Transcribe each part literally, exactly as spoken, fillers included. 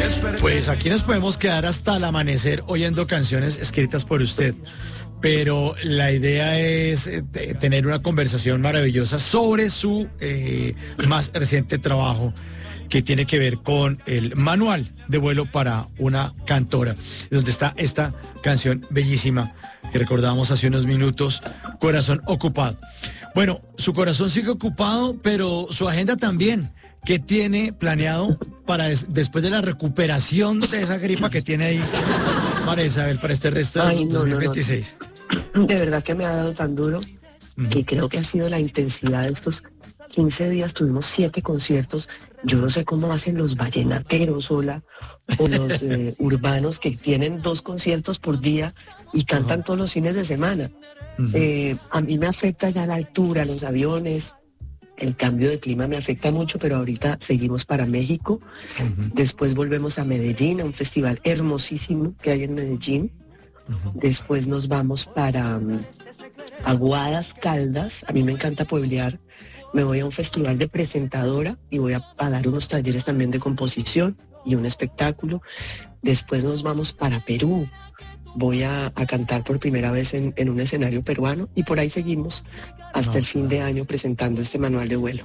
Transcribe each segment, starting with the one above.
Pues aquí nos podemos quedar hasta el amanecer oyendo canciones escritas por usted, pero la idea es eh, tener una conversación maravillosa sobre su eh, más reciente trabajo, que tiene que ver con el manual de vuelo para una cantora, donde está esta canción bellísima que recordábamos hace unos minutos, Corazón Ocupado. Bueno, su corazón sigue ocupado, pero su agenda también. ¿Qué tiene planeado para des después de la recuperación de esa gripa que tiene ahí, María Isabel, para este resto Ay, del no, dos mil no, no. veintiséis? De verdad que me ha dado tan duro que creo que ha sido la intensidad de estos quince días. Tuvimos siete conciertos. Yo no sé cómo hacen los vallenateros o, la, o los eh, urbanos que tienen dos conciertos por día y cantan Ajá. todos los fines de semana. Uh-huh. Eh, a mí me afecta ya la altura, los aviones, el cambio de clima me afecta mucho, pero ahorita seguimos para México. Uh-huh. Después volvemos a Medellín, a un festival hermosísimo que hay en Medellín. Uh-huh. Después nos vamos para um, Aguadas, Caldas. A mí me encanta pueblear. Me voy a un festival de presentadora y voy a, a dar unos talleres también de composición y un espectáculo. Después nos vamos para Perú. Voy a, a cantar por primera vez en, en un escenario peruano y por ahí seguimos hasta no, el fin de año presentando este manual de vuelo.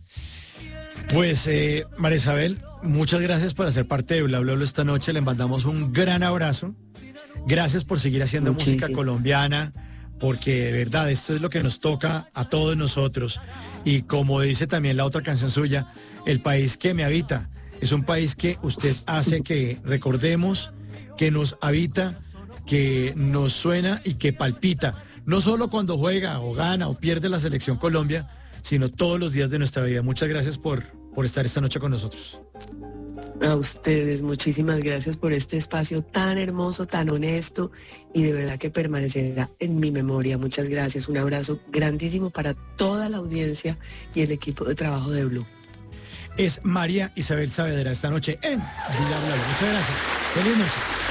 Pues eh, María Isabel, muchas gracias por hacer parte de Bla Bla Bla esta noche. Le mandamos un gran abrazo. Gracias por seguir haciendo Muchísimo. música colombiana, porque de verdad esto es lo que nos toca a todos nosotros. Y como dice también la otra canción suya, el país que me habita es un país que usted hace que recordemos, que nos habita, que nos suena y que palpita, no solo cuando juega o gana o pierde la selección Colombia, sino todos los días de nuestra vida. Muchas gracias por, por estar esta noche con nosotros. A ustedes, muchísimas gracias por este espacio tan hermoso, tan honesto y de verdad que permanecerá en mi memoria. Muchas gracias, un abrazo grandísimo para toda la audiencia y el equipo de trabajo de Blue. Es María Isabel Saavedra esta noche en Bla Bla Bla. Muchas gracias. Feliz noche.